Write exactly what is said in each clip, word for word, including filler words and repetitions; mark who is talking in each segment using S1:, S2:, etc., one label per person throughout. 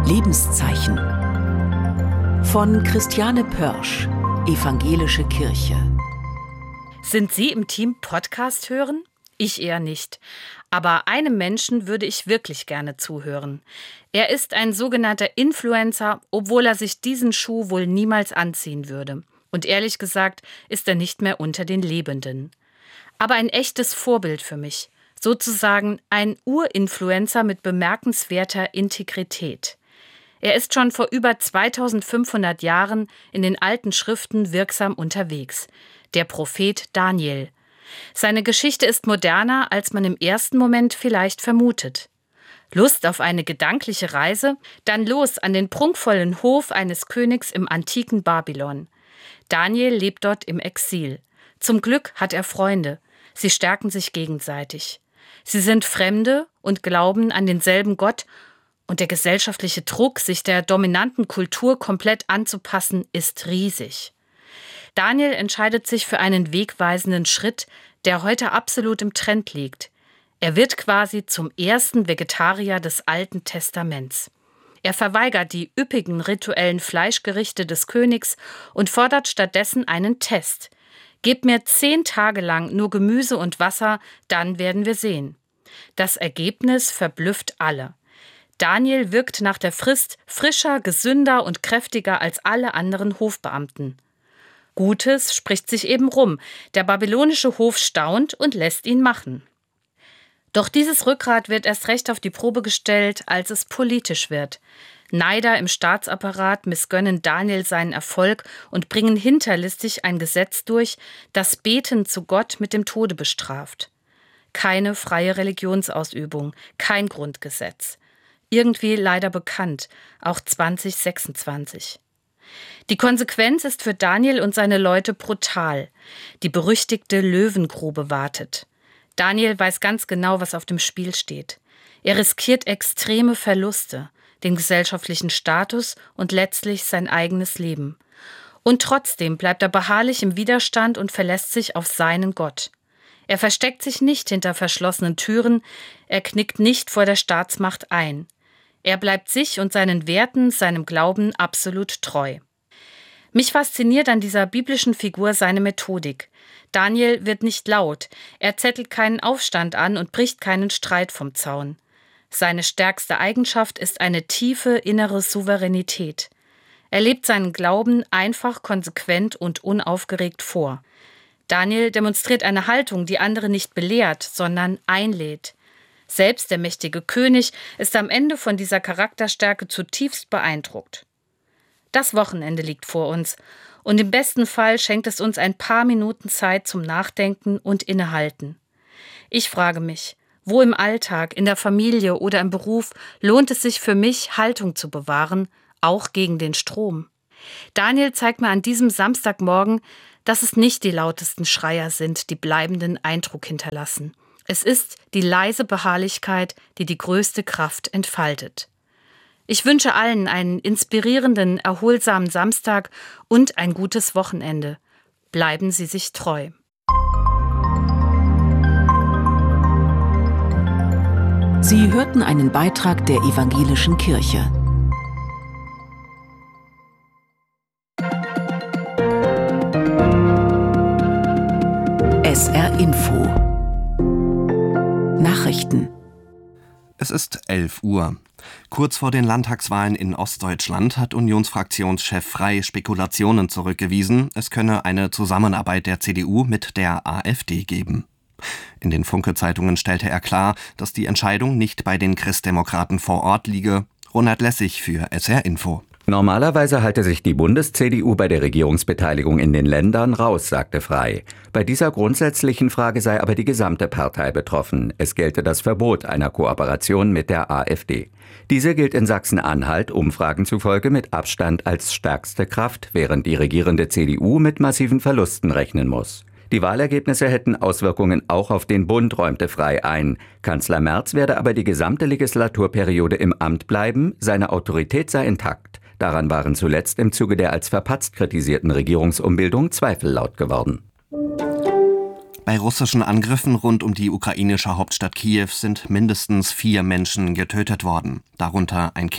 S1: Lebenszeichen von Christiane Pörsch, Evangelische Kirche.
S2: Sind Sie im Team Podcast hören? Ich eher nicht. Aber einem Menschen würde ich wirklich gerne zuhören. Er ist ein sogenannter Influencer, obwohl er sich diesen Schuh wohl niemals anziehen würde. Und ehrlich gesagt ist er nicht mehr unter den Lebenden. Aber ein echtes Vorbild für mich. Sozusagen ein Urinfluencer mit bemerkenswerter Integrität. Er ist schon vor über zweitausendfünfhundert Jahren in den alten Schriften wirksam unterwegs. Der Prophet Daniel. Seine Geschichte ist moderner, als man im ersten Moment vielleicht vermutet. Lust auf eine gedankliche Reise? Dann los an den prunkvollen Hof eines Königs im antiken Babylon. Daniel lebt dort im Exil. Zum Glück hat er Freunde. Sie stärken sich gegenseitig. Sie sind Fremde und glauben an denselben Gott, und der gesellschaftliche Druck, sich der dominanten Kultur komplett anzupassen, ist riesig. Daniel entscheidet sich für einen wegweisenden Schritt, der heute absolut im Trend liegt. Er wird quasi zum ersten Vegetarier des Alten Testaments. Er verweigert die üppigen rituellen Fleischgerichte des Königs und fordert stattdessen einen Test. Gebt mir zehn Tage lang nur Gemüse und Wasser, dann werden wir sehen. Das Ergebnis verblüfft alle. Daniel wirkt nach der Frist frischer, gesünder und kräftiger als alle anderen Hofbeamten. Gutes spricht sich eben rum. Der babylonische Hof staunt und lässt ihn machen. Doch dieses Rückgrat wird erst recht auf die Probe gestellt, als es politisch wird. Neider im Staatsapparat missgönnen Daniel seinen Erfolg und bringen hinterlistig ein Gesetz durch, das Beten zu Gott mit dem Tode bestraft. Keine freie Religionsausübung, kein Grundgesetz. Irgendwie leider bekannt, auch zwanzig sechsundzwanzig. Die Konsequenz ist für Daniel und seine Leute brutal. Die berüchtigte Löwengrube wartet. Daniel weiß ganz genau, was auf dem Spiel steht. Er riskiert extreme Verluste, den gesellschaftlichen Status und letztlich sein eigenes Leben. Und trotzdem bleibt er beharrlich im Widerstand und verlässt sich auf seinen Gott. Er versteckt sich nicht hinter verschlossenen Türen, er knickt nicht vor der Staatsmacht ein. Er bleibt sich und seinen Werten, seinem Glauben absolut treu. Mich fasziniert an dieser biblischen Figur seine Methodik. Daniel wird nicht laut, er zettelt keinen Aufstand an und bricht keinen Streit vom Zaun. Seine stärkste Eigenschaft ist eine tiefe innere Souveränität. Er lebt seinen Glauben einfach, konsequent und unaufgeregt vor. Daniel demonstriert eine Haltung, die andere nicht belehrt, sondern einlädt. Selbst der mächtige König ist am Ende von dieser Charakterstärke zutiefst beeindruckt. Das Wochenende liegt vor uns und im besten Fall schenkt es uns ein paar Minuten Zeit zum Nachdenken und Innehalten. Ich frage mich, wo im Alltag, in der Familie oder im Beruf lohnt es sich für mich, Haltung zu bewahren, auch gegen den Strom? Daniel zeigt mir an diesem Samstagmorgen, dass es nicht die lautesten Schreier sind, die bleibenden Eindruck hinterlassen. Es ist die leise Beharrlichkeit, die die größte Kraft entfaltet. Ich wünsche allen einen inspirierenden, erholsamen Samstag und ein gutes Wochenende. Bleiben Sie sich treu.
S1: Sie hörten einen Beitrag der Evangelischen Kirche. S R Info Nachrichten.
S3: Es ist elf Uhr. Kurz vor den Landtagswahlen in Ostdeutschland hat Unionsfraktionschef Frey Spekulationen zurückgewiesen, es könne eine Zusammenarbeit der C D U mit der AfD geben. In den Funke-Zeitungen stellte er klar, dass die Entscheidung nicht bei den Christdemokraten vor Ort liege. Ronald Lessig für S R Info.
S4: Normalerweise halte sich die Bundes-C D U bei der Regierungsbeteiligung in den Ländern raus, sagte Frey. Bei dieser grundsätzlichen Frage sei aber die gesamte Partei betroffen. Es gelte das Verbot einer Kooperation mit der AfD. Diese gilt in Sachsen-Anhalt Umfragen zufolge mit Abstand als stärkste Kraft, während die regierende C D U mit massiven Verlusten rechnen muss. Die Wahlergebnisse hätten Auswirkungen auch auf den Bund, räumte Frey ein. Kanzler Merz werde aber die gesamte Legislaturperiode im Amt bleiben, seine Autorität sei intakt. Daran waren zuletzt im Zuge der als verpatzt kritisierten Regierungsumbildung Zweifel laut geworden.
S3: Bei russischen Angriffen rund um die ukrainische Hauptstadt Kiew sind mindestens vier Menschen getötet worden, darunter ein Kind.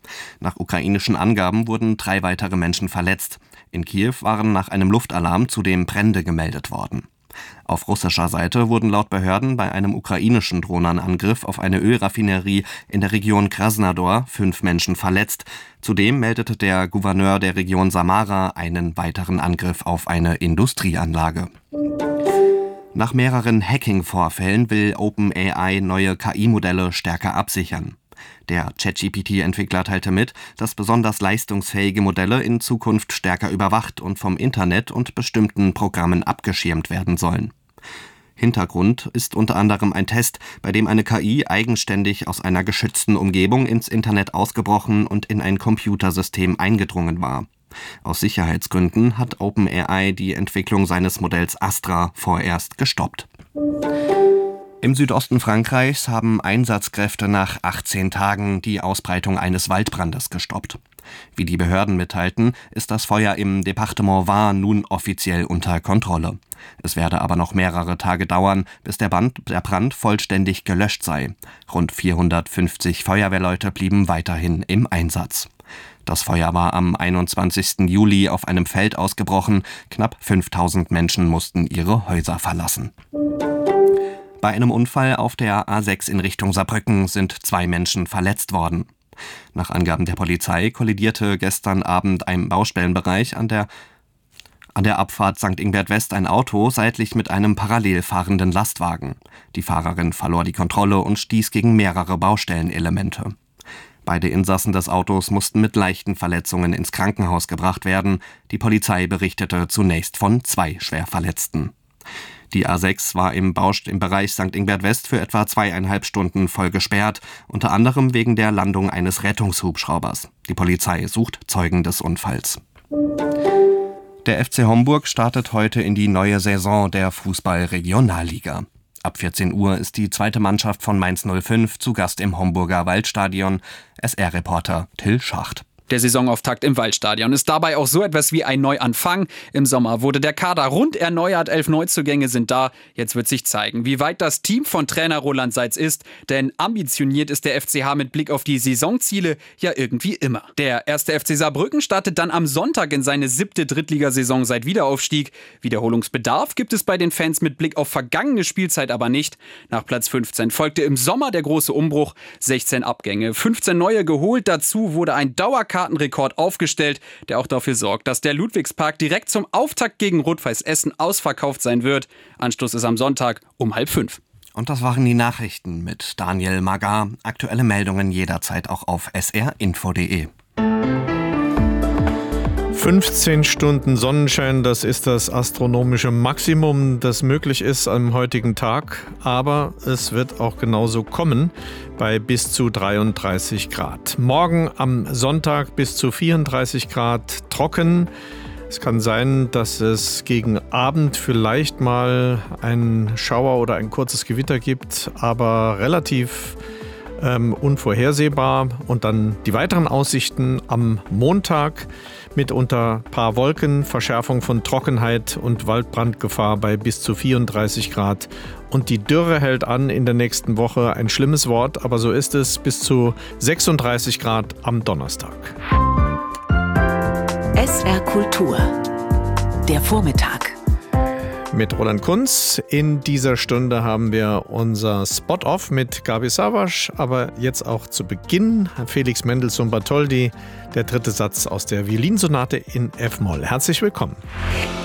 S3: Nach ukrainischen Angaben wurden drei weitere Menschen verletzt. In Kiew waren nach einem Luftalarm zudem Brände gemeldet worden. Auf russischer Seite wurden laut Behörden bei einem ukrainischen Drohnenangriff auf eine Ölraffinerie in der Region Krasnodar fünf Menschen verletzt. Zudem meldete der Gouverneur der Region Samara einen weiteren Angriff auf eine Industrieanlage. Nach mehreren Hacking-Vorfällen will OpenAI neue K I-Modelle stärker absichern. Der ChatGPT-Entwickler teilte mit, dass besonders leistungsfähige Modelle in Zukunft stärker überwacht und vom Internet und bestimmten Programmen abgeschirmt werden sollen. Hintergrund ist unter anderem ein Test, bei dem eine K I eigenständig aus einer geschützten Umgebung ins Internet ausgebrochen und in ein Computersystem eingedrungen war. Aus Sicherheitsgründen hat OpenAI die Entwicklung seines Modells Astra vorerst gestoppt. Im Südosten Frankreichs haben Einsatzkräfte nach achtzehn Tagen die Ausbreitung eines Waldbrandes gestoppt. Wie die Behörden mitteilten, ist das Feuer im Departement Var nun offiziell unter Kontrolle. Es werde aber noch mehrere Tage dauern, bis der Brand, der Brand vollständig gelöscht sei. Rund vierhundertfünfzig Feuerwehrleute blieben weiterhin im Einsatz. Das Feuer war am einundzwanzigsten Juli auf einem Feld ausgebrochen. Knapp fünftausend Menschen mussten ihre Häuser verlassen. Bei einem Unfall auf der A sechs in Richtung Saarbrücken sind zwei Menschen verletzt worden. Nach Angaben der Polizei kollidierte gestern Abend im Baustellenbereich an der, an der Abfahrt Sankt Ingbert West ein Auto seitlich mit einem parallel fahrenden Lastwagen. Die Fahrerin verlor die Kontrolle und stieß gegen mehrere Baustellenelemente. Beide Insassen des Autos mussten mit leichten Verletzungen ins Krankenhaus gebracht werden. Die Polizei berichtete zunächst von zwei Schwerverletzten. Die A sechs war im, Baust- im Bereich Sankt Ingbert West für etwa zweieinhalb Stunden voll gesperrt, unter anderem wegen der Landung eines Rettungshubschraubers. Die Polizei sucht Zeugen des Unfalls. Der F C Homburg startet heute in die neue Saison der Fußball-Regionalliga. Ab vierzehn Uhr ist die zweite Mannschaft von Mainz null fünf zu Gast im Homburger Waldstadion. S R-Reporter Till Schacht.
S5: Der Saisonauftakt im Waldstadion ist dabei auch so etwas wie ein Neuanfang. Im Sommer wurde der Kader rund erneuert, elf Neuzugänge sind da. Jetzt wird sich zeigen, wie weit das Team von Trainer Roland Seitz ist. Denn ambitioniert ist der F C H mit Blick auf die Saisonziele ja irgendwie immer. Der erste F C Saarbrücken startet dann am Sonntag in seine siebte Drittligasaison seit Wiederaufstieg. Wiederholungsbedarf gibt es bei den Fans mit Blick auf vergangene Spielzeit aber nicht. Nach Platz fünfzehn folgte im Sommer der große Umbruch. sechzehn Abgänge, fünfzehn neue geholt. Dazu wurde ein Dauerkartenrekord aufgestellt, der auch dafür sorgt, dass der Ludwigspark direkt zum Auftakt gegen Rot-Weiß Essen ausverkauft sein wird. Anstoß ist am Sonntag um halb fünf.
S3: Und das waren die Nachrichten mit Daniel Magar. Aktuelle Meldungen jederzeit auch auf s r info punkt d e.
S6: fünfzehn Stunden Sonnenschein, das ist das astronomische Maximum, das möglich ist am heutigen Tag. Aber es wird auch genauso kommen bei bis zu dreiunddreißig Grad. Morgen am Sonntag bis zu vierunddreißig Grad trocken. Es kann sein, dass es gegen Abend vielleicht mal einen Schauer oder ein kurzes Gewitter gibt, aber relativ ähm, unvorhersehbar. Und dann die weiteren Aussichten am Montag. Mitunter paar Wolken, Verschärfung von Trockenheit und Waldbrandgefahr bei bis zu vierunddreißig Grad. Und die Dürre hält an in der nächsten Woche. Ein schlimmes Wort, aber so ist es. Bis zu sechsunddreißig Grad am Donnerstag.
S1: S R Kultur. Der Vormittag.
S6: Mit Roland Kunz. In dieser Stunde haben wir unser Spot-Off mit Gabi Savasch, aber jetzt auch zu Beginn Felix Mendelssohn Bartholdy, der dritte Satz aus der Violinsonate in F-Moll. Herzlich willkommen.